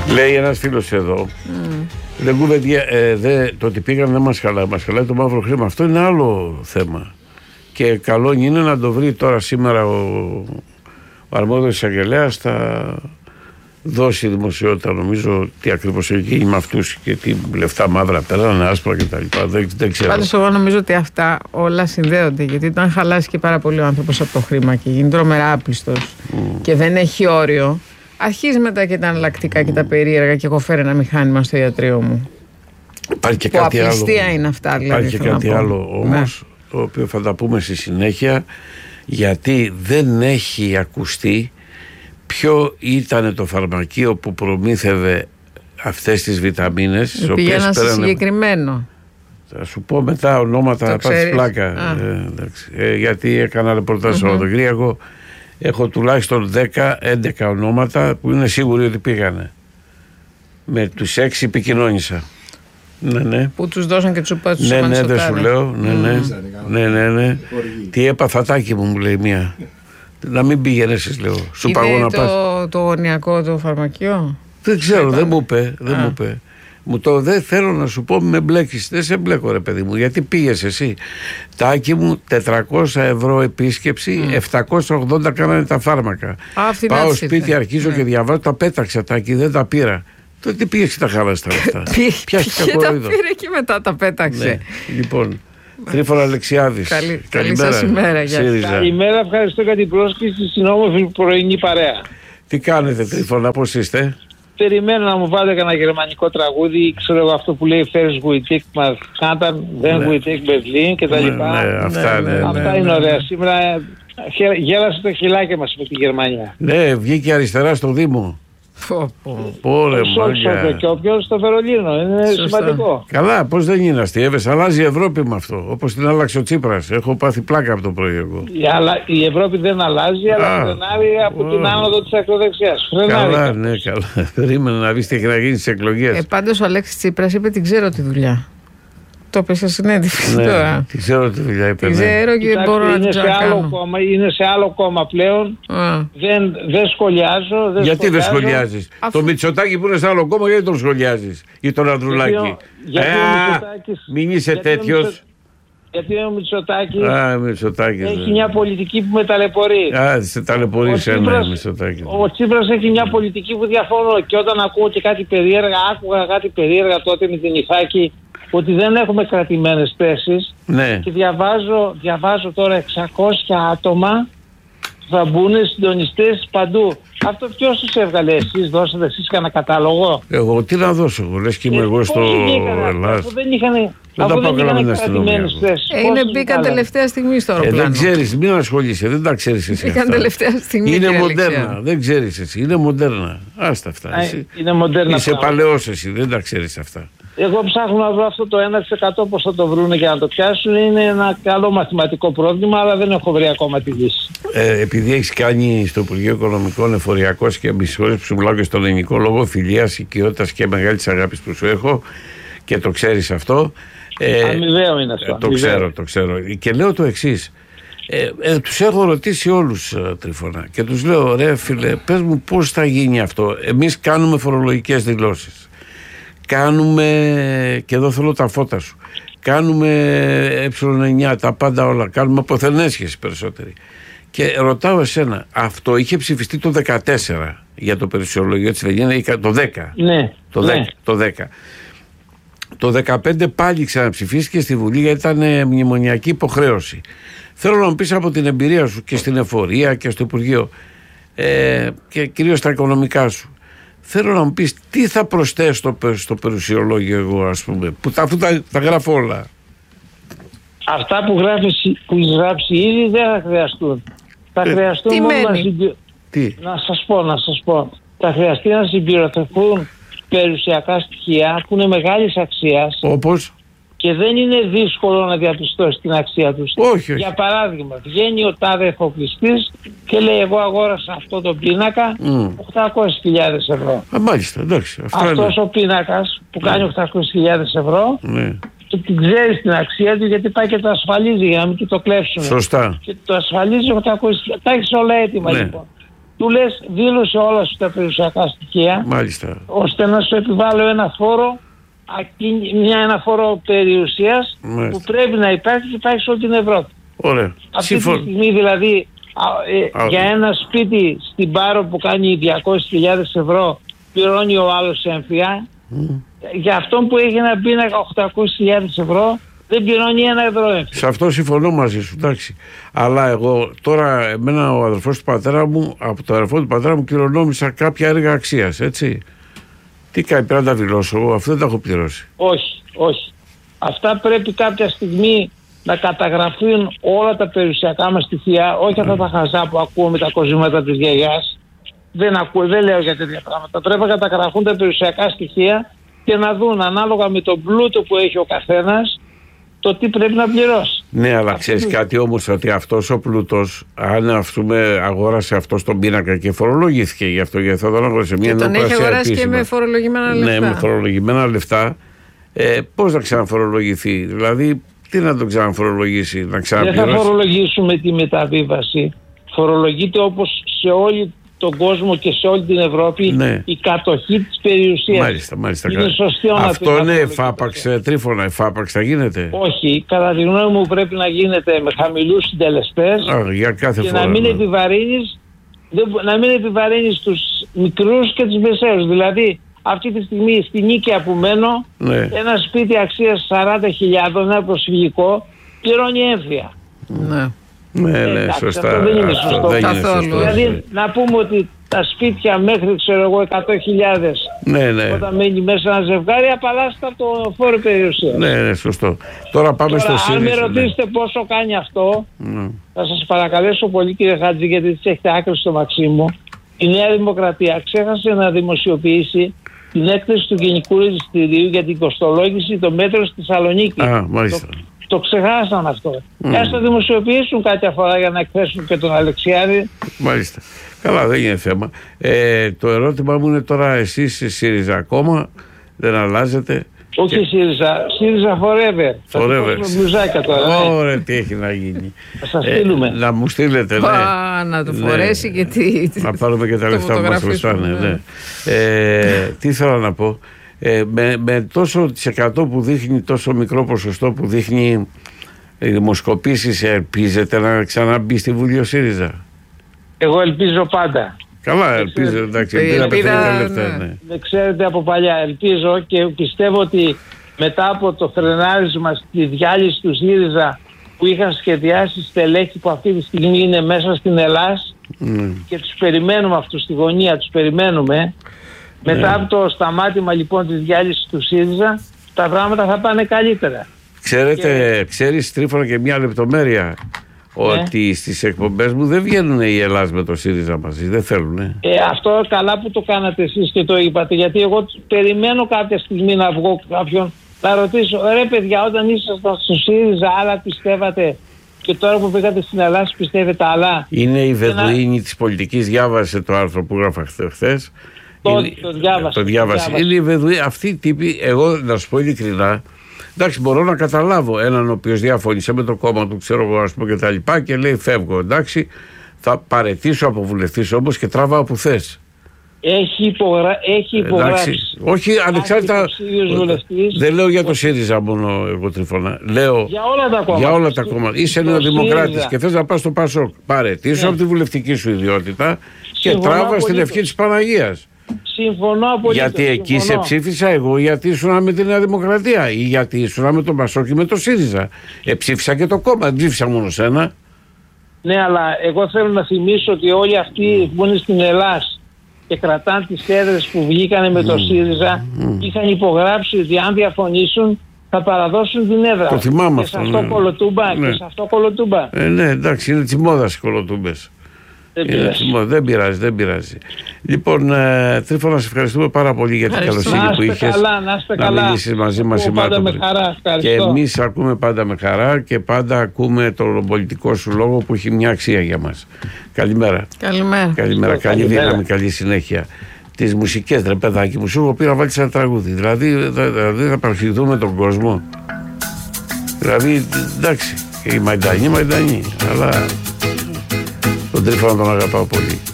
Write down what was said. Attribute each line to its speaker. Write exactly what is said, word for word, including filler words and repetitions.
Speaker 1: Λέει ένας φίλος εδώ, mm. δεν κουβεντιά, ε, δε, το ότι πήγαν δεν μας χαλάει, μας χαλάει το μαύρο χρήμα. Αυτό είναι άλλο θέμα. Και καλό είναι να το βρει τώρα σήμερα ο, ο αρμόδιος εισαγγελέας, θα δώσει δημοσιότητα, νομίζω, τι ακριβώς έχει γίνει με αυτούς και τι λεφτά μαύρα πέρανε, άσπρα κτλ. Δεν, δεν ξέρω.
Speaker 2: Πάντως εγώ νομίζω ότι αυτά όλα συνδέονται, γιατί όταν χαλάσει και πάρα πολύ ο άνθρωπος από το χρήμα και γίνει τρομερά άπλιστος mm. και δεν έχει όριο, αρχίζει μετά και τα εναλλακτικά mm. και τα περίεργα, και εγώ φέρω ένα μηχάνημα στο ιατρείο μου.
Speaker 1: Υπάρχει και
Speaker 2: που
Speaker 1: κάτι άλλο.
Speaker 2: Απληστία είναι αυτά, δηλαδή.
Speaker 1: Υπάρχει και κάτι άλλο όμως, ναι. το οποίο θα τα πούμε στη συνέχεια, γιατί δεν έχει ακουστεί ποιο ήταν το φαρμακείο που προμήθευε αυτές τις βιταμίνες.
Speaker 2: Πήγαιναν σε συγκεκριμένο.
Speaker 1: Θα σου πω μετά ονόματα, πας πλάκα. Ε, ε, γιατί έκανα ρεπορτάζ στο Σαββατοκύριακο. Έχω τουλάχιστον δέκα έντεκα ονόματα που είναι σίγουροι ότι πήγανε. Με τους έξι επικοινώνησα. Ναι, ναι.
Speaker 2: Που τους δώσαν και τους είπαν.
Speaker 1: Ναι, ναι, δεν σου λέω. Ναι, ναι. ναι, ναι, ναι. Τι έπαθα, τάκι μου, μου λέει μία. Να μην πήγαινες, λέω. Σου παγώ να πας.
Speaker 2: Το, το γωνιακό το φαρμακείο.
Speaker 1: Δεν ξέρω, δεν μου είπε. Δεν μου είπε. Μου το δεν θέλω να σου πω, με μπλέκεις. Δεν σε μπλέκω, ρε παιδί μου. Γιατί πήγες εσύ. Τάκι μου, τετρακόσια ευρώ επίσκεψη, mm. επτακόσια ογδόντα κάνανε τα φάρμακα. Α, πάω σπίτι, αρχίζω ναι. και διαβάζω, τα πέταξα Τάκι, δεν τα πήρα. Τότε τι πήγες και τα χάλασε τα λεφτά.
Speaker 2: Πιάστηκα κοροϊδό. Τα πήρε και μετά τα πέταξε.
Speaker 1: Ναι. Λοιπόν. Τρίφωνα Αλεξιάδης.
Speaker 2: Καλή, καλή σας ημέρα.
Speaker 3: Καλημέρα, ευχαριστώ για την πρόσκληση στην όμορφη πρωινή παρέα.
Speaker 1: Τι κάνετε Τρίφωνα, πώς είστε?
Speaker 3: Περιμένω να μου βάλετε κανένα γερμανικό τραγούδι, ξέρω εγώ αυτό που λέει First we take Manhattan, then
Speaker 1: ναι.
Speaker 3: we take Berlin κτλ.
Speaker 1: Ναι, ναι, αυτά ναι, ναι,
Speaker 3: αυτά
Speaker 1: ναι,
Speaker 3: είναι
Speaker 1: ναι.
Speaker 3: ωραία. Σήμερα γέλασε το χιλάκι μας με τη Γερμανία.
Speaker 1: Ναι, βγήκε αριστερά στο Δήμο. Πόρε μάγια.
Speaker 3: Και ο ποιος στο Βερολίνο, είναι σωστά. Σημαντικό.
Speaker 1: Καλά, πώς δεν είναι αστείευες, αλλάζει η Ευρώπη με αυτό. Όπως την άλλαξε ο Τσίπρας. Έχω πάθει πλάκα από το πρωί εγώ.
Speaker 3: Αλλά η Ευρώπη δεν αλλάζει, αλλά φρενάρει από oh. την άνοδο της ακροδεξιάς.
Speaker 1: Καλά, ναι, καλά. Περίμενα να βρεις τι έχει να γίνει στις εκλογές.
Speaker 2: Ε, πάντως ο Αλέξης Τσίπρας είπε την ξέρω τη δουλειά. Το είπε σε συνέντευξη
Speaker 1: ναι,
Speaker 2: τώρα.
Speaker 1: Τι ξέρω τι δουλειά είπε.
Speaker 2: Τι ξέρω και δεν μπορώ να την ξανακάνω.
Speaker 3: Είναι σε άλλο κόμμα πλέον.
Speaker 2: Α.
Speaker 3: Δεν, δεν σχολιάζω. Δεν
Speaker 1: γιατί
Speaker 3: σχολιάζω.
Speaker 1: δεν σχολιάζεις? Αφού... Το Μητσοτάκη που είναι σε άλλο κόμμα, γιατί τον σχολιάζεις? Ή τον Ανδρουλάκη?
Speaker 3: Γιατί, γιατί ε, ο Μητσοτάκης,
Speaker 1: μην είσαι τέτοιος.
Speaker 3: Γιατί ο Μητσοτάκης
Speaker 1: Α, Μητσοτάκης
Speaker 3: έχει
Speaker 1: ναι.
Speaker 3: μια πολιτική που με ταλαιπωρεί.
Speaker 1: Α, σε ταλαιπωρεί σε ένα Μητσοτάκη.
Speaker 3: Ο Τσίπρας έχει μια πολιτική που διαφωνώ. Και όταν ακούω και κάτι περίεργα, άκουγα κάτι περίεργα τότε με την Ιθάκη, ότι δεν έχουμε κρατημένες θέσεις.
Speaker 1: Ναι.
Speaker 3: Και διαβάζω, διαβάζω τώρα εξακόσια άτομα που θα μπουν συντονιστές παντού. Αυτό ποιος τους έβγαλε? Εσείς δώσατε εσείς κανένα κατάλογο?
Speaker 1: Εγώ τι να δώσω, εγώ λες και είμαι ε, εγώ στο Ελλάς.
Speaker 3: Αφού δεν είχαν,
Speaker 1: δεν
Speaker 3: αφού
Speaker 1: τα
Speaker 3: δεν είχαν κρατημένες θέσεις.
Speaker 2: Ε, είναι μπήκαν τελευταία στιγμή στο αεροπλάνο.
Speaker 1: Ε, δεν ξέρεις, μην ασχολείσαι, δεν τα ξέρεις εσύ.
Speaker 2: Μπήκαν αυτά. Τελευταία στιγμή.
Speaker 1: Είναι μοντέρνα, δεν ξέρεις εσύ, είναι μοντέρνα. Άστα αυτά.
Speaker 3: Α, εσύ. Είναι μοντέρνα.
Speaker 1: Είσαι παλαιός εσύ, δεν τα ξέρεις αυτά.
Speaker 3: Εγώ ψάχνω να βρω αυτό το ένα τοις εκατό πώς θα το βρούνε και να το πιάσουν. Είναι ένα καλό μαθηματικό πρόβλημα, αλλά δεν έχω βρει ακόμα τη λύση.
Speaker 1: Ε, επειδή έχεις κάνει στο Υπουργείο Οικονομικών εφοριακός και εμπιστοσύνης που σου μιλάω και στον ελληνικό λόγο φιλίας, οικειότητας και μεγάλης αγάπης που σου έχω και το ξέρεις αυτό.
Speaker 3: Ε, Αμοιβαίο είναι αυτό.
Speaker 1: Ε, το ξέρω, το ξέρω. Και λέω το εξής. Ε, ε, τους έχω ρωτήσει όλους ε, Τρίφωνα και τους λέω ρε φίλε, πες μου πώς θα γίνει αυτό. Εμείς κάνουμε φορολογικές δηλώσεις. Κάνουμε, και εδώ θέλω τα φώτα σου, κάνουμε ε εννιά, τα πάντα όλα, κάνουμε αποθενέσχεση περισσότεροι. Και ρωτάω εσένα, αυτό είχε ψηφιστεί το δεκατέσσερα για το περιουσιολογικό της Ελληνίας, το δέκα.
Speaker 3: Ναι,
Speaker 1: το,
Speaker 3: ναι.
Speaker 1: δέκα, το δέκα. Το δεκαπέντε πάλι ξαναψηφίστηκε στη Βουλή γιατί ήταν μνημονιακή υποχρέωση. Θέλω να μου πεις από την εμπειρία σου και στην εφορία και στο Υπουργείο ε, και κυρίως στα οικονομικά σου. Θέλω να μου πεις τι θα προσθέσω στο, στο περιουσιολόγιο εγώ, ας πούμε, που τα, αφού τα, τα γράφω όλα.
Speaker 3: Αυτά που γράφεις, που έχεις γράψει ήδη δεν θα χρειαστούν. Θα
Speaker 2: ε,
Speaker 3: χρειαστούν
Speaker 2: τι
Speaker 3: μόνο
Speaker 2: μένει?
Speaker 3: να, συμπι...
Speaker 1: τι?
Speaker 3: να σας πω, να σας πω. Θα χρειαστεί να συμπληρωθούν περιουσιακά στοιχεία που είναι μεγάλης αξίας.
Speaker 1: Όπως?
Speaker 3: Και δεν είναι δύσκολο να διαπιστώσει την αξία τους.
Speaker 1: Όχι, όχι.
Speaker 3: Για παράδειγμα, βγαίνει ο τάδε εφοπλιστής και λέει εγώ αγόρασα αυτό το πίνακα mm. οκτακόσιες χιλιάδες ευρώ.
Speaker 1: Α, μάλιστα, εντάξει.
Speaker 3: Αυτός ο πίνακας που κάνει οκτακόσιες χιλιάδες ευρώ
Speaker 1: ναι.
Speaker 3: και την ξέρει την αξία του γιατί πάει και το ασφαλίζει για να μην του το κλέψουν.
Speaker 1: Σωστά.
Speaker 3: Και το ασφαλίζει οκτακόσιες χιλιάδες. Τα έχεις όλα έτοιμα
Speaker 1: ναι.
Speaker 3: λοιπόν. του λες δήλωσε όλα σου τα περιουσιακά στοιχεία.
Speaker 1: Μάλιστα.
Speaker 3: Ώστε να σου επιβάλλω ένα φόρο, μια, ένα φόρο περιουσίας που πρέπει να υπάρχει και υπάρχει σε όλη την Ευρώπη.
Speaker 1: Ωραία.
Speaker 3: Αυτή
Speaker 1: Συμφων...
Speaker 3: τη στιγμή δηλαδή α, ε, για ένα σπίτι στην Πάρο που κάνει διακόσιες χιλιάδες ευρώ πληρώνει ο άλλος έμφυα. Mm. Για αυτόν που έχει ένα πίνακα οκτακόσιες χιλιάδες ευρώ δεν πληρώνει ένα ευρώ έμφυα.
Speaker 1: Σε αυτό συμφωνώ μαζί σου, εντάξει. Αλλά εγώ τώρα, εμένα ο αδερφός του πατέρα μου, από το αδερφό του πατέρα μου κληρονόμησα κάποια έργα αξίας, έτσι. Τι κάνει, πρέπει να τα δηλώσω εγώ, αυτό δεν τα έχω πληρώσει.
Speaker 3: Όχι, όχι. Αυτά πρέπει κάποια στιγμή να καταγραφούν όλα τα περιουσιακά μας στοιχεία, όχι αυτά τα χαζά που ακούω με τα κοζήματα της γιαγιάς. Δεν ακούω, δεν λέω για τέτοια πράγματα. Πρέπει να καταγραφούν τα περιουσιακά στοιχεία και να δουν ανάλογα με τον πλούτο που έχει ο καθένας το τι πρέπει να πληρώσει.
Speaker 1: Ναι, αλλά ξέρεις κάτι όμως, ότι αυτός ο πλούτος, αν ας πούμε αγόρασε αυτό τον πίνακα και φορολογήθηκε γι' αυτό, γιατί θα τον αγόρασε μια
Speaker 2: νοικοκυριά. Τον έχει αγοράσει επίσημα. Και με φορολογημένα λεφτά.
Speaker 1: Ναι, με φορολογημένα λεφτά. Ε, πώς να ξαναφορολογηθεί, δηλαδή τι να τον ξαναφορολογήσει, να ξαναπληρώσει.
Speaker 3: Δεν θα φορολογήσουμε τη μεταβίβαση. Φορολογείται όπως σε όλη τον κόσμο και σε όλη την Ευρώπη, ναι, η κατοχή της περιουσίας.
Speaker 1: Μάλιστα, μάλιστα.
Speaker 3: Είναι σωστό.
Speaker 1: Αυτό είναι εφάπαξ, Τρίφωνα, εφάπαξ θα γίνεται.
Speaker 3: Όχι, κατά τη γνώμη μου πρέπει να γίνεται με χαμηλούς συντελεστές.
Speaker 1: Α, για κάθε
Speaker 3: και
Speaker 1: φορά,
Speaker 3: να μην
Speaker 1: ναι.
Speaker 3: επιβαρύνεις, να μην επιβαρύνεις τους μικρούς και τους μεσαίους. Δηλαδή αυτή τη στιγμή στη Νίκαια που μένω, ναι, ένα σπίτι αξίας σαράντα χιλιάδες, ένα προσφυγικό, πληρώνει έμφυα.
Speaker 2: Ναι.
Speaker 1: Ναι, ναι,
Speaker 3: ε,
Speaker 1: σωστά.
Speaker 3: Αυτό δεν είναι σωστό.
Speaker 1: Δεν είναι σωστό.
Speaker 3: Δηλαδή να πούμε ότι τα σπίτια μέχρι ξέρω εγώ εκατό χιλιάδες,
Speaker 1: ναι, ναι,
Speaker 3: όταν μένει μέσα ένα ζευγάρι απαλλάσσεται από το φόρο περιουσίας.
Speaker 1: Ναι, ναι, σωστό. Τώρα πάμε
Speaker 3: Τώρα,
Speaker 1: στο ΣΥΡΙΖΑ.
Speaker 3: Αν με ρωτήσετε ναι. πόσο κάνει αυτό,
Speaker 1: ναι.
Speaker 3: θα σας παρακαλέσω πολύ κύριε Χατζη, γιατί τις έχετε άκρη στο Μαξίμου. Η Νέα Δημοκρατία ξέχασε να δημοσιοποιήσει την έκθεση του Γενικού Ρεγιστηρίου για την κοστολόγηση των μέτρων στη Θεσσαλονίκη.
Speaker 1: Α, μάλιστα.
Speaker 3: Το, το ξεχάσαν αυτό.
Speaker 1: Mm.
Speaker 3: Ας το δημοσιοποιήσουν κάποια φορά για να εκθέσουν και τον Αλεξιάδη.
Speaker 1: Μάλιστα. Καλά, δεν είναι θέμα. Ε, το ερώτημα μου είναι τώρα, εσείς ΣΥΡΙΖΑ ακόμα δεν αλλάζετε?
Speaker 3: Όχι και... ΣΥΡΙΖΑ, ΣΥΡΙΖΑ forever.
Speaker 1: Forever.
Speaker 3: Μπλουζάκια τώρα.
Speaker 1: Ωραία, τι έχει να γίνει.
Speaker 3: Θα σας στείλουμε.
Speaker 1: Ε, να μου στείλετε, ναι.
Speaker 2: Α, να το φορέσει ναι. και τι.
Speaker 1: Να πάρουμε και τα λεφτά που μας χρωστάνε. Ναι. Ναι. Ε, τι θέλω να πω. Ε, με, με τόσο τις εκατό που δείχνει, τόσο μικρό ποσοστό που δείχνει οι δημοσκοπήσεις, ελπίζετε να ξαναμπεί στη Βουλή ο ΣΥΡΙΖΑ?
Speaker 3: Εγώ ελπίζω πάντα.
Speaker 1: Καλά, ελπίζω, εντάξει, ελπίζω, ελπίδα, ναι. Λεφτά, ναι.
Speaker 3: Δεν ξέρετε από παλιά, ελπίζω και πιστεύω ότι μετά από το φρενάρισμα στη διάλυση του ΣΥΡΙΖΑ που είχαν σχεδιάσει στελέχη που αυτή τη στιγμή είναι μέσα στην Ελλάδα mm. και τους περιμένουμε αυτούς στη γωνία, τους περιμένουμε. Μετά από το σταμάτημα λοιπόν της διάλυσης του ΣΥΡΙΖΑ τα πράγματα θα πάνε καλύτερα.
Speaker 1: Ξέρετε, και... ξέρεις Τρίφωνα και μια λεπτομέρεια, ναι, ότι στις εκπομπές μου δεν βγαίνουν οι Ελλάς με το ΣΥΡΙΖΑ μαζί, δεν θέλουν. Ε,
Speaker 3: αυτό καλά που το κάνατε εσείς και το είπατε, γιατί εγώ περιμένω κάποια στιγμή να βγω κάποιον να ρωτήσω, ρε παιδιά, όταν ήσασταν στο ΣΥΡΙΖΑ άλλα πιστεύατε και τώρα που πήγατε στην Ελλάδα πιστεύετε άλλα?
Speaker 1: Είναι η Βεδουίνη να... της πολιτικής, διάβασε το άρθρο που γράφα χθες.
Speaker 3: Το,
Speaker 1: είναι,
Speaker 3: το διάβασα.
Speaker 1: Το διάβασα. Είναι η Βεδουίνη, αυτή η τύπη, εγώ να σου πω ειλικρινά, εντάξει, μπορώ να καταλάβω έναν ο οποίος διαφώνησε με το κόμμα του, ξέρω εγώ, ας πούμε και τα λοιπά, και λέει φεύγω, εντάξει, θα παραιτήσω από βουλευτής όμως και τράβαω που θες.
Speaker 3: Έχει, υπογρα... έχει υπογράψει.
Speaker 1: Όχι, ανεξάρτητα. Δεν λέω για το ΣΥΡΙΖΑ μόνο, εγώ Τρίφωνα. Λέω
Speaker 3: για όλα τα κόμματα.
Speaker 1: Για όλα τα κόμματα. Είσαι νεοδημοκράτης και θες να πας στο ΠΑΣΟΚ. Παραιτήσω, ναι, από τη βουλευτική σου ιδιότητα και τράβα στην ευχή της Παναγίας.
Speaker 3: Συμφωνώ απολύτως.
Speaker 1: Γιατί εκεί σε ψήφισα εγώ, γιατί ήσουν με τη Νέα Δημοκρατία ή γιατί ήσουν με τον ΠΑΣΟΚ ή με το ΣΥΡΙΖΑ. Ε, ψήφισα και το κόμμα, δεν ψήφισα μόνο σένα.
Speaker 3: Ναι, αλλά εγώ θέλω να θυμίσω ότι όλοι αυτοί που είναι στην Ελλάδα και κρατάνε τις έδρες που βγήκανε με το mm. ΣΥΡΙΖΑ mm. είχαν υπογράψει ότι αν διαφωνήσουν θα παραδώσουν την έδρα.
Speaker 1: Το θυμάμαι
Speaker 3: και
Speaker 1: αυτό.
Speaker 3: Σε αυτό
Speaker 1: ναι.
Speaker 3: κολοτούμπα,
Speaker 1: ναι.
Speaker 3: και σε αυτό κολοτούμπα.
Speaker 1: Ε, ναι, εντάξει, είναι της μόδας οι κολοτούμπες.
Speaker 3: Δεν πειράζει.
Speaker 1: Είναι, δεν πειράζει, δεν πειράζει. Λοιπόν, ε, Τρίφωνα, σε ευχαριστούμε πάρα πολύ για την καλοσύνη που είχες
Speaker 3: καλά, να, να
Speaker 1: καλά. μιλήσεις μαζί μας σήμερα.
Speaker 3: Πάντα με χαρά,
Speaker 1: και εμείς ακούμε πάντα με χαρά και πάντα ακούμε τον πολιτικό σου λόγο που έχει μια αξία για μας. Καλημέρα.
Speaker 2: Καλημέρα.
Speaker 1: Καλημέρα. Καλή δύναμη, καλή συνέχεια. Τις μουσικές, ρε παιδάκι μου, σου έχω πει να βάλεις ένα τραγούδι. Δηλαδή, δηλαδή θα παρασχεθούμε τον κόσμο. Δηλαδή, εντάξει, η Μαϊντανή, Μαϊντανή, αλλά τον Τρίφωνα τον αγαπάω πολύ.